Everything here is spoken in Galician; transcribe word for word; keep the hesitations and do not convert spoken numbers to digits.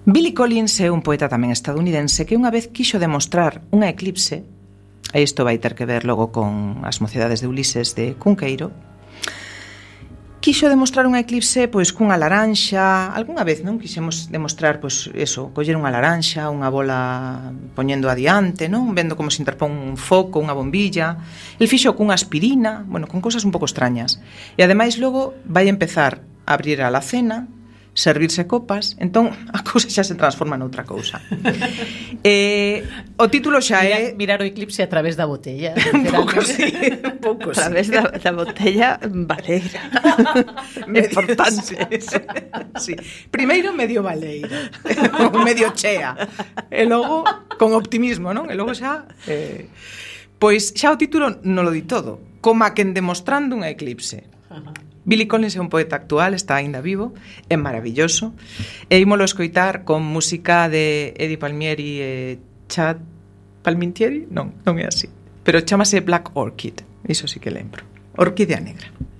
Billy Collins é un poeta tamén estadounidense que unha vez quixo demostrar unha eclipse, e isto vai ter que ver logo con as mocedades de Ulises de Cunqueiro, quixo demostrar unha eclipse pois cunha laranxa, algunha vez non quixemos demostrar pois eso, coller unha laranxa, unha bola poñendo adiante, non, vendo como se interpón un foco, unha bombilla. El fixo cunha aspirina, bueno, con cousas un pouco extrañas. E ademais logo vai empezar a abrir a alacena, servirse copas, entón a cousa xa se transforma noutra cousa. eh, o título xa é mirar o eclipse a través da botella. Un pouco sí, un pouco a través sí. da, da botella baleira. Importante. Sí, sí. Primeiro medio baleira, medio chea, e logo con optimismo, non? E logo xa eh, pois xa o título non lo di todo, como a quen demostrando unha eclipse. Billy Collins é un poeta actual, está aínda vivo, é maravilloso, e ímolo escoitar con música de Eddie Palmieri e Chad Palmintieri, non, non é así, pero chámase Black Orchid, iso sí que lembro, Orquídea Negra.